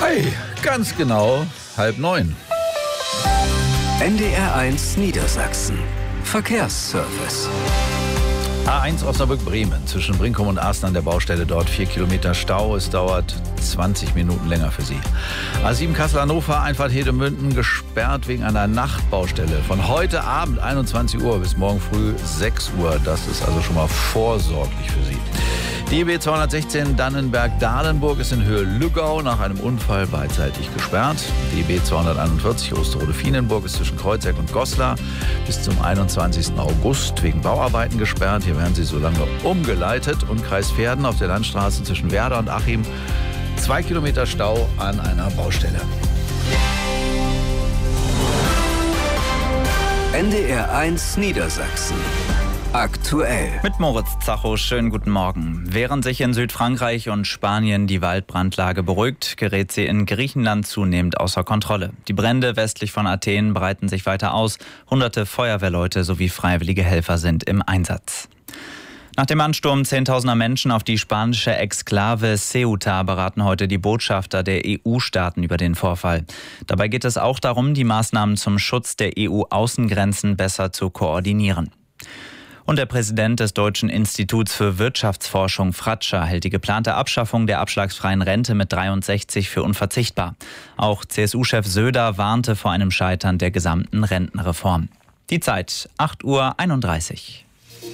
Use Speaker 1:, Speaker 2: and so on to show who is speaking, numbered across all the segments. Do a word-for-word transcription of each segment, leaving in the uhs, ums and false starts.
Speaker 1: Hi, ganz genau halb neun.
Speaker 2: N D R eins Niedersachsen. Verkehrsservice.
Speaker 1: A eins Osnabrück-Bremen zwischen Brinkum und Asten an der Baustelle, dort vier Kilometer Stau. Es dauert zwanzig Minuten länger für Sie. A sieben Kassel-Hannover, Einfahrt Hedemünden, gesperrt wegen einer Nachtbaustelle. Von heute Abend einundzwanzig Uhr bis morgen früh sechs Uhr. Das ist also schon mal vorsorglich für Sie. Die E B zweihundertsechzehn Dannenberg-Dahlenburg ist in Höhe Lüggau nach einem Unfall beidseitig gesperrt. Die E B zweihunderteinundvierzig Osterode-Fienenburg ist zwischen Kreuzeck und Goslar bis zum einundzwanzigsten August wegen Bauarbeiten gesperrt. Hier werden sie so lange umgeleitet. Und Kreis Verden auf der Landstraße zwischen Werder und Achim. Zwei Kilometer Stau an einer Baustelle.
Speaker 2: N D R eins Niedersachsen. Aktuell.
Speaker 3: Mit Moritz Zacho, schönen guten Morgen. Während sich in Südfrankreich und Spanien die Waldbrandlage beruhigt, gerät sie in Griechenland zunehmend außer Kontrolle. Die Brände westlich von Athen breiten sich weiter aus. Hunderte Feuerwehrleute sowie freiwillige Helfer sind im Einsatz. Nach dem Ansturm zehntausender Menschen auf die spanische Exklave Ceuta beraten heute die Botschafter der E U-Staaten über den Vorfall. Dabei geht es auch darum, die Maßnahmen zum Schutz der E U-Außengrenzen besser zu koordinieren. Und der Präsident des Deutschen Instituts für Wirtschaftsforschung, Fratscher, hält die geplante Abschaffung der abschlagsfreien Rente mit dreiundsechzig für unverzichtbar. Auch C S U-Chef Söder warnte vor einem Scheitern der gesamten Rentenreform. Die Zeit, acht Uhr einunddreißig.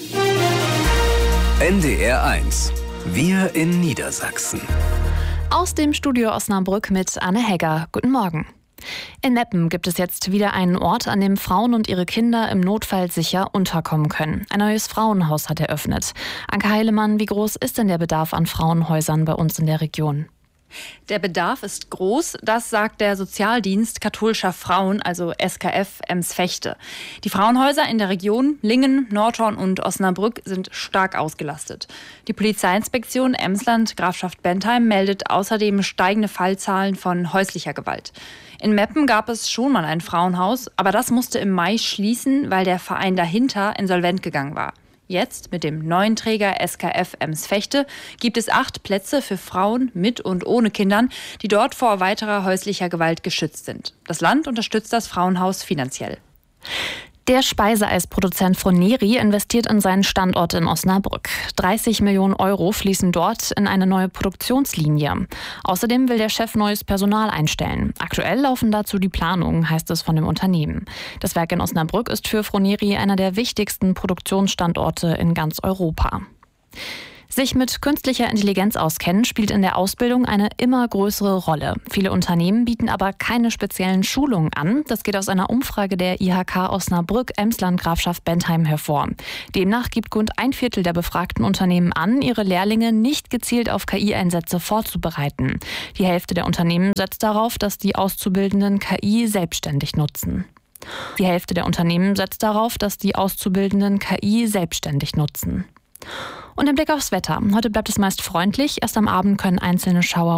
Speaker 2: N D R eins. Wir in Niedersachsen.
Speaker 4: Aus dem Studio Osnabrück mit Anne Hegger. Guten Morgen. In Meppen gibt es jetzt wieder einen Ort, an dem Frauen und ihre Kinder im Notfall sicher unterkommen können. Ein neues Frauenhaus hat eröffnet. Anke Heilemann, wie groß ist denn der Bedarf an Frauenhäusern bei uns in der Region?
Speaker 5: Der Bedarf ist groß, das sagt der Sozialdienst katholischer Frauen, also S K F Ems-Vechte. Die Frauenhäuser in der Region Lingen, Nordhorn und Osnabrück sind stark ausgelastet. Die Polizeiinspektion Emsland Grafschaft Bentheim meldet außerdem steigende Fallzahlen von häuslicher Gewalt. In Meppen gab es schon mal ein Frauenhaus, aber das musste im Mai schließen, weil der Verein dahinter insolvent gegangen war. Jetzt, mit dem neuen Träger S K F Ems-Vechte, gibt es acht Plätze für Frauen mit und ohne Kindern, die dort vor weiterer häuslicher Gewalt geschützt sind. Das Land unterstützt das Frauenhaus finanziell.
Speaker 4: Der Speiseeisproduzent Froneri investiert in seinen Standort in Osnabrück. dreißig Millionen Euro fließen dort in eine neue Produktionslinie. Außerdem will der Chef neues Personal einstellen. Aktuell laufen dazu die Planungen, heißt es von dem Unternehmen. Das Werk in Osnabrück ist für Froneri einer der wichtigsten Produktionsstandorte in ganz Europa. Sich mit künstlicher Intelligenz auskennen, spielt in der Ausbildung eine immer größere Rolle. Viele Unternehmen bieten aber keine speziellen Schulungen an. Das geht aus einer Umfrage der I H K Osnabrück Emsland Grafschaft Bentheim hervor. Demnach gibt gut ein Viertel der befragten Unternehmen an, ihre Lehrlinge nicht gezielt auf K I-Einsätze vorzubereiten. Die Hälfte der Unternehmen setzt darauf, dass die Auszubildenden K I selbstständig nutzen. Die Hälfte der Unternehmen setzt darauf, dass die Auszubildenden K I selbstständig nutzen. Und der Blick aufs Wetter. Heute bleibt es meist freundlich. Erst am Abend können einzelne Schauer